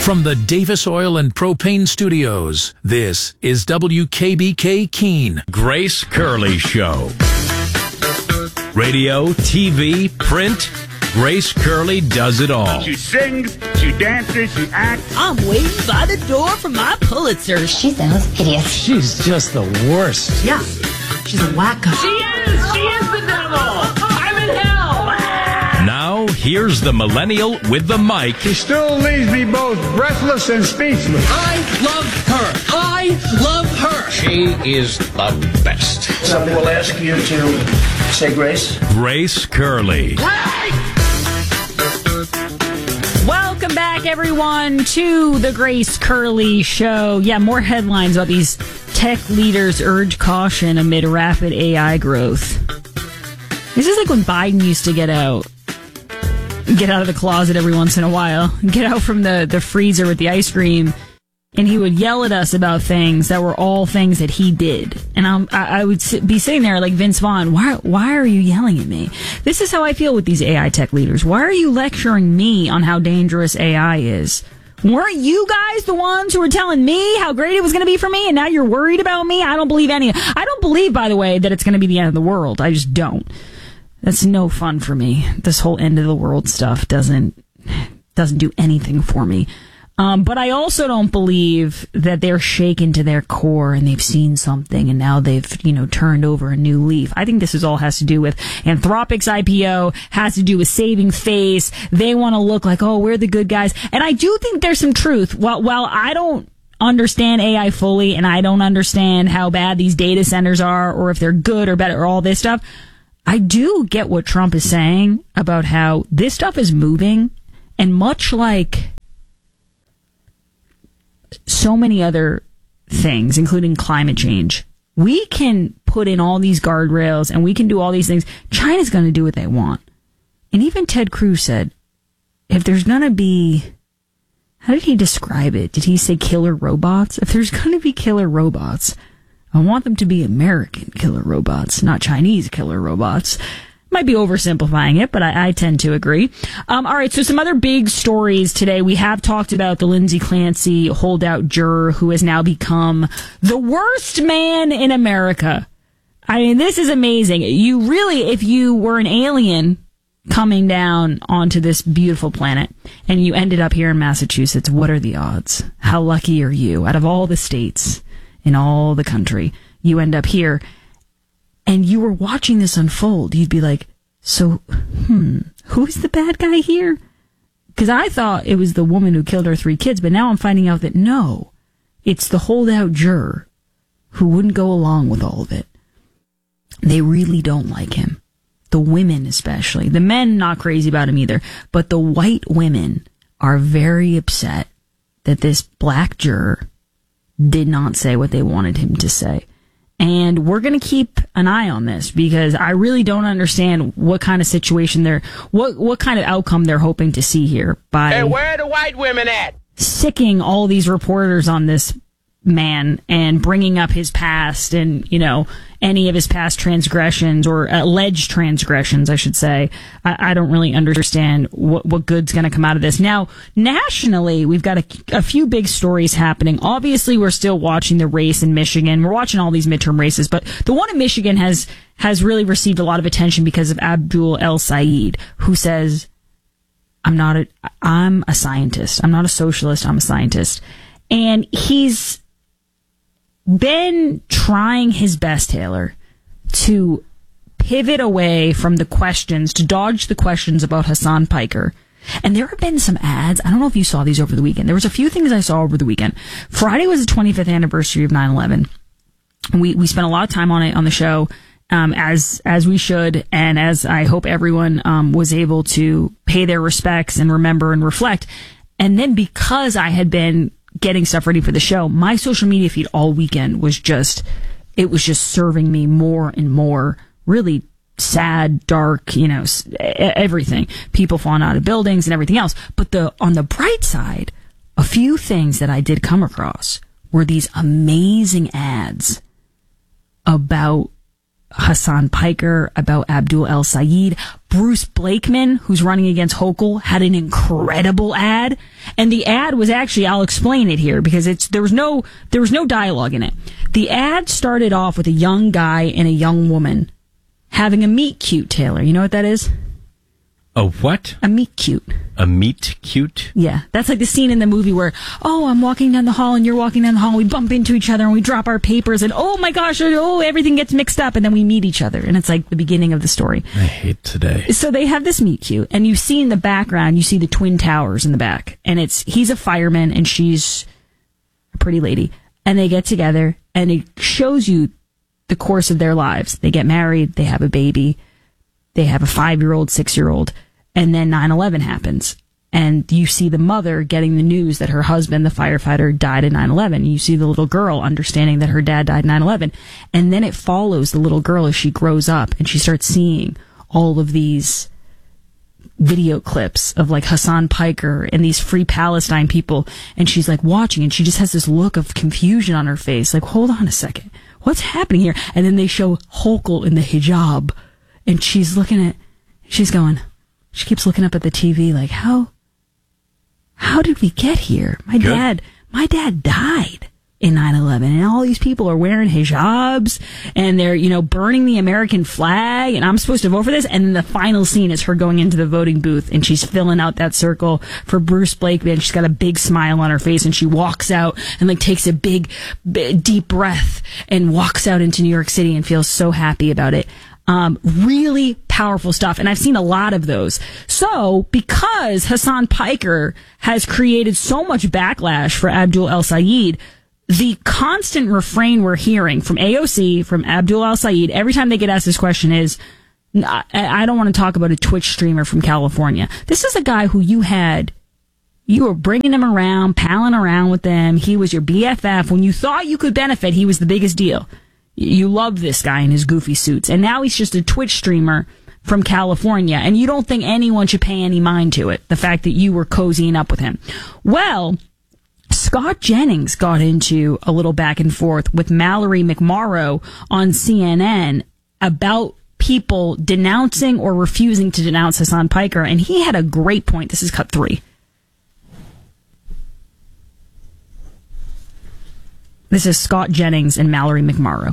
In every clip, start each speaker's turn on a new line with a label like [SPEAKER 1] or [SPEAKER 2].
[SPEAKER 1] From the Davis Oil and Propane Studios, this is WKBK Keene.
[SPEAKER 2] Grace Curley Show. Radio, TV, print. Grace Curley does it all.
[SPEAKER 3] She sings, she dances, she acts.
[SPEAKER 4] I'm waiting by the door for my Pulitzer.
[SPEAKER 5] She sounds hideous.
[SPEAKER 6] She's just the worst.
[SPEAKER 4] Yeah, she's a wacko.
[SPEAKER 7] She is the devil. I'm in hell.
[SPEAKER 2] Now, here's the millennial with the mic.
[SPEAKER 3] She still leaves me both breathless and speechless.
[SPEAKER 7] I love her. I love her.
[SPEAKER 6] She is the best.
[SPEAKER 8] Somebody will ask you to say grace.
[SPEAKER 2] Grace Curley.
[SPEAKER 9] Welcome back, everyone, to the Grace Curley Show. Yeah, more headlines about these tech leaders urge caution amid rapid AI growth. This is like when Biden used to get out of the closet every once in a while, get out from the freezer with the ice cream, and he would yell at us about things that were all things that he did. And I would be sitting there like, Vince Vaughn, why are you yelling at me? This is how I feel with these AI tech leaders. Why are you lecturing me on how dangerous AI is? Weren't you guys the ones who were telling me how great it was going to be for me, and now you're worried about me? I don't believe I don't believe, by the way, that it's going to be the end of the world. I just don't. That's no fun for me. This whole end of the world stuff doesn't do anything for me. But I also don't believe that they're shaken to their core and they've seen something and now they've, turned over a new leaf. I think this all has to do with Anthropic's IPO, has to do with saving face. They want to look like, oh, we're the good guys. And I do think there's some truth. While I don't understand AI fully and I don't understand how bad these data centers are or if they're good or better or all this stuff, I do get what Trump is saying about how this stuff is moving, and much like so many other things, including climate change, we can put in all these guardrails and we can do all these things. China's going to do what they want. And even Ted Cruz said, if there's going to be, how did he describe it? Did he say killer robots? If there's going to be killer robots, I want them to be American killer robots, not Chinese killer robots. Might be oversimplifying it, but I tend to agree. All right, so some other big stories today. We have talked about the Lindsay Clancy holdout juror who has now become the worst man in America. I mean, this is amazing. You really, if you were an alien coming down onto this beautiful planet and you ended up here in Massachusetts, what are the odds? How lucky are you? Out of all the states in all the country, you end up here. And you were watching this unfold, you'd be like, so, who's the bad guy here? Because I thought it was the woman who killed her 3 kids, but now I'm finding out that no, it's the holdout juror who wouldn't go along with all of it. They really don't like him. The women especially. The men not crazy about him either. But the white women are very upset that this black juror did not say what they wanted him to say. And we're going to keep an eye on this because I really don't understand what kind of situation what kind of outcome they're hoping to see here by
[SPEAKER 7] Hey, where are the white women at?
[SPEAKER 9] sicking all these reporters on this man and bringing up his past and, any of his past transgressions or alleged transgressions, I should say. I don't really understand what good's going to come out of this. Now, nationally, we've got a few big stories happening. Obviously, we're still watching the race in Michigan. We're watching all these midterm races, but the one in Michigan has really received a lot of attention because of Abdul El Sayed, who says, I'm a scientist. I'm not a socialist. I'm a scientist. And he's been trying his best, Taylor, to pivot away from the questions, to dodge the questions about Hassan Piker. And there have been some ads. I don't know if you saw these over the weekend. There was a few things I saw over the weekend. Friday was the 25th anniversary of 9/11. We spent a lot of time on it on the show, as we should, and as I hope everyone was able to pay their respects and remember and reflect. And then because I had been getting stuff ready for the show, my social media feed all weekend was just serving me more and more really sad, dark, everything. People falling out of buildings and everything else. But on the bright side, a few things that I did come across were these amazing ads about Hassan Piker, about Abdul El Sayed. Bruce Blakeman, who's running against Hochul, had an incredible ad. And the ad was actually, I'll explain it here because there was no dialogue in it. The ad started off with a young guy and a young woman having a meet cute, Taylor. You know what that is?
[SPEAKER 2] A what?
[SPEAKER 9] A meet cute.
[SPEAKER 2] A meet cute?
[SPEAKER 9] Yeah. That's like the scene in the movie where, oh, I'm walking down the hall and you're walking down the hall. We bump into each other and we drop our papers and, oh my gosh, oh, everything gets mixed up and then we meet each other. And it's like the beginning of the story.
[SPEAKER 2] I hate today.
[SPEAKER 9] So they have this meet cute and you see in the background, you see the Twin Towers in the back. And he's a fireman and she's a pretty lady. And they get together and it shows you the course of their lives. They get married. They have a baby. They have a 5-year-old, 6-year-old, and then 9/11 happens. And you see the mother getting the news that her husband, the firefighter, died in 9/11. You see the little girl understanding that her dad died in 9/11. And then it follows the little girl as she grows up and she starts seeing all of these video clips of like Hassan Piker and these Free Palestine people. And she's like watching and she just has this look of confusion on her face. Like, hold on a second. What's happening here? And then they show Hochul in the hijab. And she's she keeps looking up at the TV like, how did we get here? My dad died in 9/11 and all these people are wearing hijabs and they're, burning the American flag and I'm supposed to vote for this. And then the final scene is her going into the voting booth and she's filling out that circle for Bruce Blakeman. She's got a big smile on her face and she walks out and like takes a big deep breath and walks out into New York City and feels so happy about it. Really powerful stuff. And I've seen a lot of those. So because Hassan Piker has created so much backlash for Abdul El Sayed, the constant refrain we're hearing from AOC, from Abdul El Sayed, every time they get asked this question is, I don't want to talk about a Twitch streamer from California. This is a guy who you were bringing him around, palling around with them. He was your BFF. When you thought you could benefit, he was the biggest deal. You loved this guy in his goofy suits. And now he's just a Twitch streamer from California. And you don't think anyone should pay any mind to it, the fact that you were cozying up with him. Well, Scott Jennings got into a little back and forth with Mallory McMorrow on CNN about people denouncing or refusing to denounce Hassan Piker. And he had a great point. This is cut 3. This is Scott Jennings and Mallory McMorrow.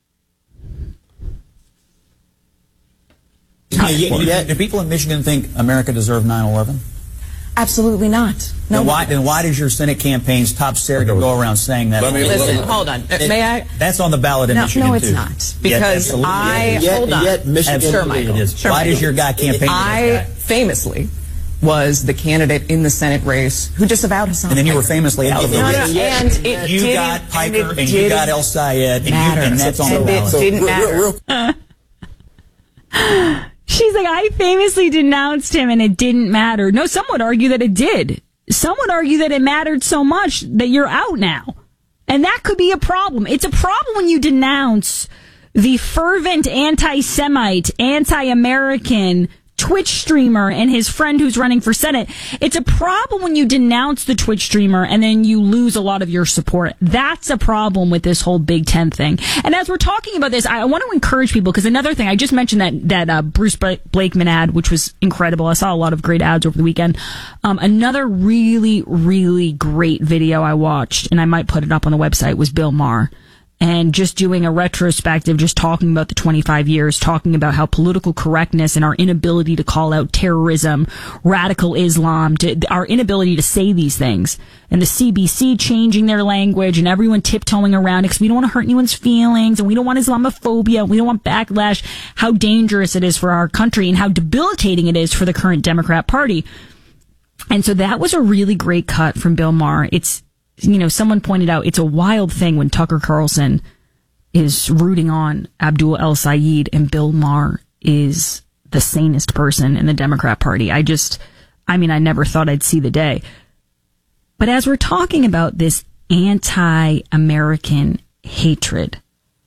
[SPEAKER 5] Do people in Michigan think America deserved 9/11?
[SPEAKER 10] Absolutely not. No.
[SPEAKER 5] Then why does your Senate campaign's top surrogate go around saying that?
[SPEAKER 10] Listen, hold on. May I?
[SPEAKER 5] That's on the ballot in Michigan,
[SPEAKER 10] no, it's
[SPEAKER 5] too.
[SPEAKER 10] not. Because hold on. Sure, Michael.
[SPEAKER 5] Why does your guy campaign?
[SPEAKER 10] I famously was the candidate in the Senate race who disavowed Hassan.
[SPEAKER 5] And then you were
[SPEAKER 10] Piker.
[SPEAKER 5] famously out of the race.
[SPEAKER 10] And it
[SPEAKER 5] you got Piker and you got El Sayed, and that's on the ballot.
[SPEAKER 10] It didn't matter.
[SPEAKER 9] She's like, I famously denounced him and it didn't matter. No, some would argue that it did. Some would argue that it mattered so much that you're out now. And that could be a problem. It's a problem when you denounce the fervent anti-Semite, anti-American Twitch streamer and his friend who's running for Senate. It's a problem when you denounce the Twitch streamer and then you lose a lot of your support. That's a problem with this whole Big Ten thing. And as we're talking about this, I want to encourage people, because another thing, I just mentioned that Bruce Blakeman ad, which was incredible. I saw a lot of great ads over the weekend. Another really, really great video I watched, and I might put it up on the website, was Bill Maher. And just doing a retrospective, just talking about the 25 years, talking about how political correctness and our inability to call out terrorism, radical Islam, our inability to say these things, and the CBC changing their language and everyone tiptoeing around it because we don't want to hurt anyone's feelings and we don't want Islamophobia, we don't want backlash, how dangerous it is for our country and how debilitating it is for the current Democrat Party. And so that was a really great cut from Bill Maher. It's, someone pointed out it's a wild thing when Tucker Carlson is rooting on Abdul El Sayed and Bill Maher is the sanest person in the Democrat Party. I never thought I'd see the day. But as we're talking about this anti-American hatred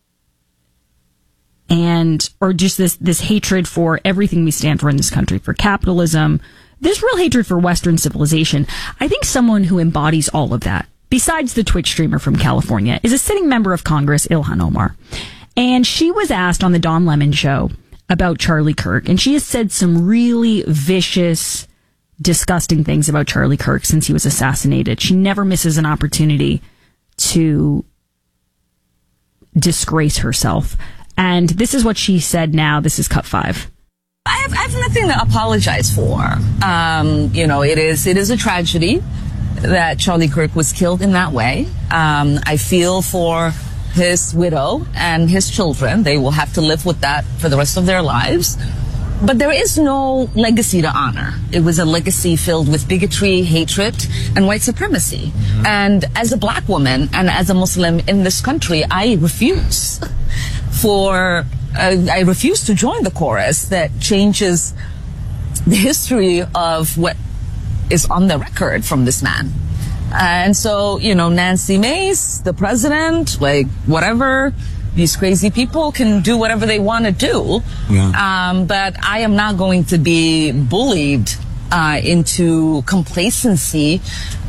[SPEAKER 9] or just this hatred for everything we stand for in this country, for capitalism, this real hatred for Western civilization, I think someone who embodies all of that, besides the Twitch streamer from California, is a sitting member of Congress, Ilhan Omar. And she was asked on the Don Lemon show about Charlie Kirk, and she has said some really vicious, disgusting things about Charlie Kirk since he was assassinated. She never misses an opportunity to disgrace herself. And this is what she said now. This is cut 5.
[SPEAKER 11] I have nothing to apologize for. It is a tragedy that Charlie Kirk was killed in that way. I feel for his widow and his children. They will have to live with that for the rest of their lives. But there is no legacy to honor. It was a legacy filled with bigotry, hatred, and white supremacy. Mm-hmm. And as a black woman and as a Muslim in this country, I refuse to join the chorus that changes the history of what is on the record from this man. And so, Nancy Mace, the president, whatever, these crazy people can do whatever they want to do. Yeah. But I am not going to be bullied into complacency,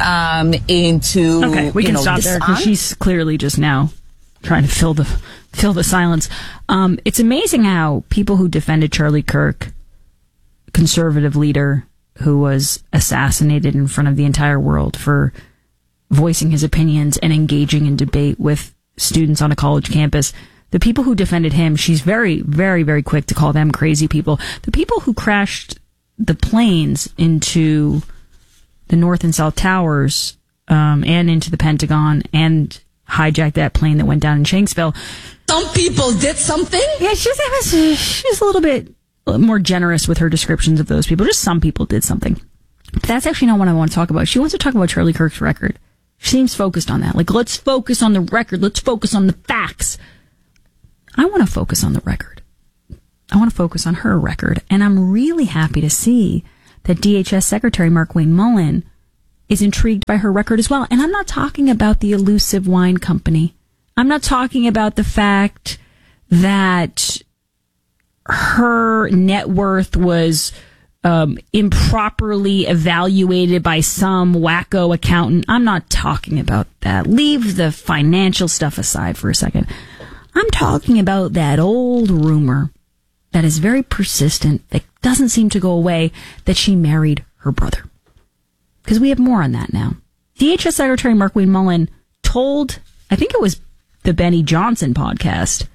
[SPEAKER 11] into
[SPEAKER 9] okay, we can stop there because she's clearly just now trying to fill the silence. It's amazing how people who defended Charlie Kirk, conservative leader who was assassinated in front of the entire world for voicing his opinions and engaging in debate with students on a college campus. The people who defended him, she's very, very, very quick to call them crazy people. The people who crashed the planes into the North and South Towers and into the Pentagon and hijacked that plane that went down in Shanksville.
[SPEAKER 11] Some people did something?
[SPEAKER 9] Yeah, she's a little bit more generous with her descriptions of those people. Just some people did something. But that's actually not what I want to talk about. She wants to talk about Charlie Kirk's record. She seems focused on that. Let's focus on the record. Let's focus on the facts. I want to focus on the record. I want to focus on her record. And I'm really happy to see that DHS Secretary Markwayne Mullin is intrigued by her record as well. And I'm not talking about the elusive wine company. I'm not talking about the fact that her net worth was improperly evaluated by some wacko accountant. I'm not talking about that. Leave the financial stuff aside for a second. I'm talking about that old rumor that is very persistent, that doesn't seem to go away, that she married her brother. Because we have more on that now. DHS Secretary Markwayne Mullin told, I think it was the Benny Johnson podcast,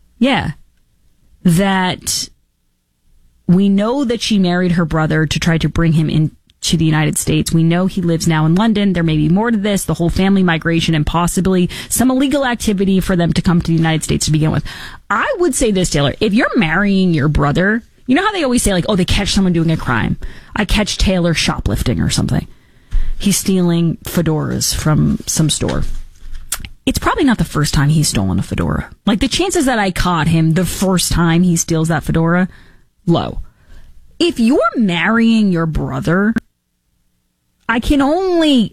[SPEAKER 9] that we know that she married her brother to try to bring him into the United States. We know he lives now in London. There may be more to this, the whole family migration and possibly some illegal activity for them to come to the United States to begin with. I would say this, Taylor, if you're marrying your brother, you know how they always say, they catch someone doing a crime. I catch Taylor shoplifting or something. He's stealing fedoras from some store. It's probably not the first time he's stolen a fedora. The chances that I caught him the first time he steals that fedora, low. If you're marrying your brother, I can only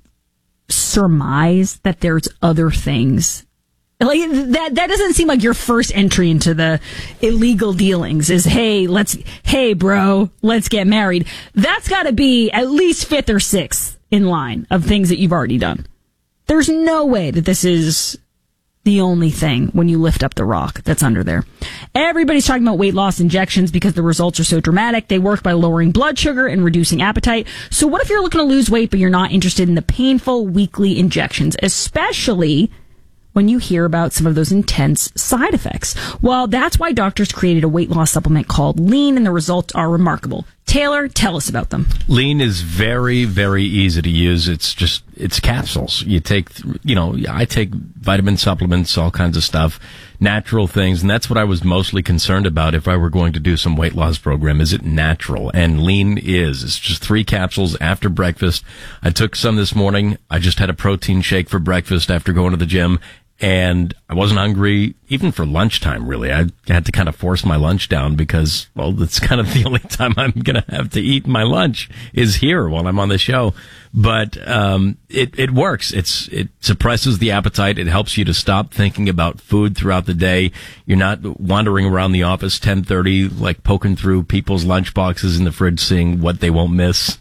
[SPEAKER 9] surmise that there's other things. That doesn't seem like your first entry into the illegal dealings is, hey bro, let's get married. That's got to be at least 5th or 6th in line of things that you've already done. There's no way that this is the only thing when you lift up the rock that's under there. Everybody's talking about weight loss injections because the results are so dramatic. They work by lowering blood sugar and reducing appetite. So what if you're looking to lose weight, but you're not interested in the painful weekly injections, especially when you hear about some of those intense side effects? Well, that's why doctors created a weight loss supplement called Lean, and the results are remarkable. Taylor, tell us about them.
[SPEAKER 2] Lean is very, very easy to use. It's capsules. You take, I take vitamin supplements, all kinds of stuff, natural things. And that's what I was mostly concerned about if I were going to do some weight loss program. Is it natural? And Lean is. It's just 3 capsules after breakfast. I took some this morning. I just had a protein shake for breakfast after going to the gym. And I wasn't hungry even for lunchtime, really. I had to kind of force my lunch down because, that's kind of the only time I'm going to have to eat my lunch is here while I'm on the show. But it works. It suppresses the appetite. It helps you to stop thinking about food throughout the day. You're not wandering around the office 10:30, poking through people's lunch boxes in the fridge, seeing what they won't miss.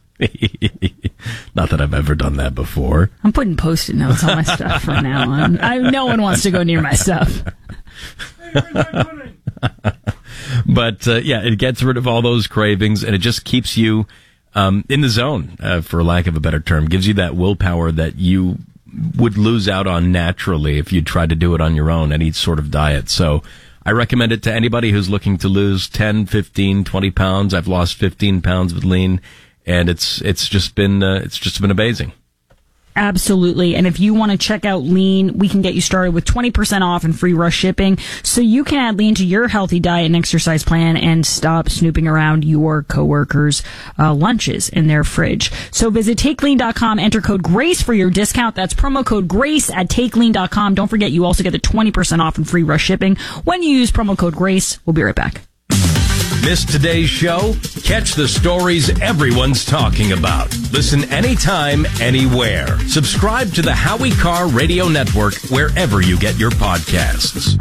[SPEAKER 2] Not that I've ever done that before.
[SPEAKER 9] I'm putting Post-it notes on my stuff from now on. No one wants to go near my stuff.
[SPEAKER 2] But, yeah, it gets rid of all those cravings, and it just keeps you in the zone, for lack of a better term. Gives you that willpower that you would lose out on naturally if you tried to do it on your own, any sort of diet. So I recommend it to anybody who's looking to lose 10, 15, 20 pounds. I've lost 15 pounds with Lean, and it's just been amazing.
[SPEAKER 9] Absolutely. And if you want to check out Lean, we can get you started with 20% off and free rush shipping. So you can add Lean to your healthy diet and exercise plan and stop snooping around your coworkers' lunches in their fridge. So visit TakeLean.com, enter code GRACE for your discount. That's promo code GRACE at TakeLean.com. Don't forget, you also get the 20% off and free rush shipping when you use promo code GRACE. We'll be right back.
[SPEAKER 1] Missed today's show? Catch the stories everyone's talking about. Listen anytime, anywhere. Subscribe to the Howie Carr Radio Network wherever you get your podcasts.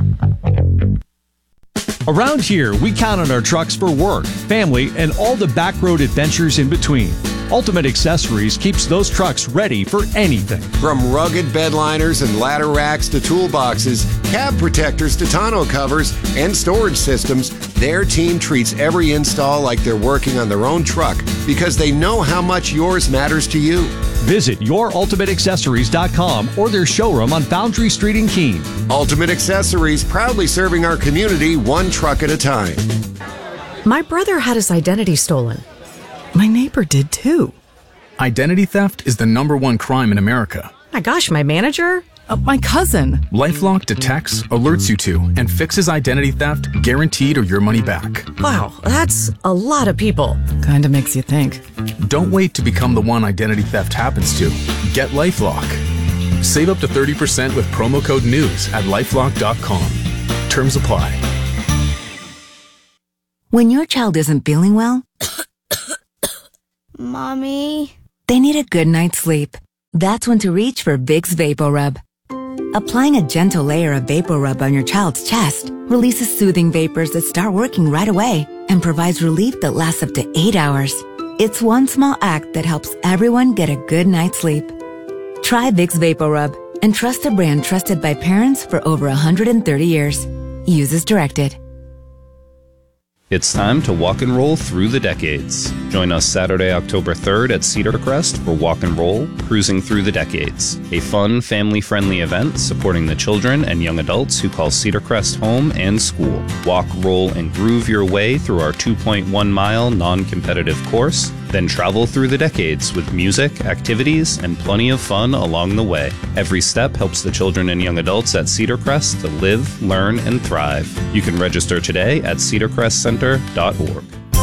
[SPEAKER 12] Around here, we count on our trucks for work, family, and all the back road adventures in between. Ultimate Accessories keeps those trucks ready for anything.
[SPEAKER 13] From rugged bed liners and ladder racks to toolboxes, cab protectors to tonneau covers, and storage systems, their team treats every install like they're working on their own truck because they know how much yours matters to you.
[SPEAKER 12] Visit yourultimateaccessories.com or their showroom on Foundry Street in Keene.
[SPEAKER 13] Ultimate Accessories, proudly serving our community one truck at a time.
[SPEAKER 14] My brother had his identity stolen. My neighbor did too.
[SPEAKER 15] Identity theft is the #1 crime in America.
[SPEAKER 14] My gosh, my manager? My cousin.
[SPEAKER 15] LifeLock detects, alerts you to, and fixes identity theft, guaranteed or your money back.
[SPEAKER 14] Wow, that's a lot of people. Kinda makes you think.
[SPEAKER 15] Don't wait to become the one identity theft happens to. Get LifeLock. Save up to 30% with promo code NEWS at LifeLock.com. Terms apply.
[SPEAKER 16] When your child isn't feeling well,
[SPEAKER 17] Mommy,
[SPEAKER 16] they need a good night's sleep. That's when to reach for Vicks VapoRub. Applying a gentle layer of VapoRub on your child's chest releases soothing vapors that start working right away and provides relief that lasts up to 8 hours. It's one small act that helps everyone get a good night's sleep. Try Vicks VapoRub and trust a brand trusted by parents for over 130 years. Use as directed.
[SPEAKER 18] It's time to walk and roll through the decades. Join us Saturday, October 3rd at Cedar Crest for Walk and Roll, Cruising Through the Decades, a fun, family-friendly event supporting the children and young adults who call Cedar Crest home and school. Walk, roll, and groove your way through our 2.1-mile non-competitive course, then travel through the decades with music, activities, and plenty of fun along the way. Every step helps the children and young adults at Cedar Crest to live, learn, and thrive. You can register today at cedarcrestcenter.org.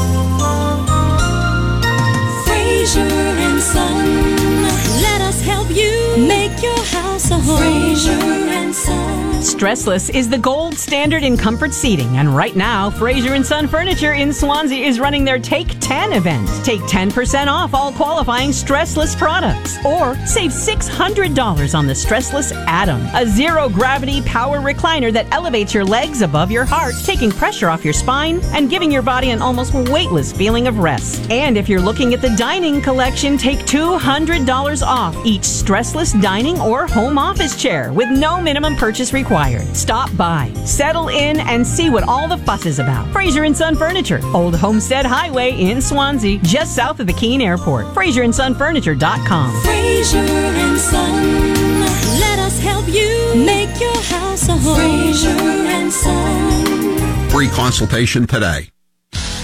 [SPEAKER 19] Fraser and Son, let us help you make your house a home. Fraser and Son.
[SPEAKER 20] Stressless is the gold standard in comfort seating, and right now, Fraser & Son Furniture in Swansea is running their Take 10 event. Take 10% off all qualifying Stressless products, or save $600 on the Stressless Atom, a zero-gravity power recliner that elevates your legs above your heart, taking pressure off your spine and giving your body an almost weightless feeling of rest. And if you're looking at the dining collection, take $200 off each Stressless dining or home office chair with no minimum purchase required. Stop by, settle in, and see what all the fuss is about. Fraser & Son Furniture, Old Homestead Highway in Swansea, just south of the Keene Airport. FraserandSonFurniture.com.
[SPEAKER 19] Fraser and Son, let us help you make your house a home. Fraser and Son.
[SPEAKER 21] Free consultation today.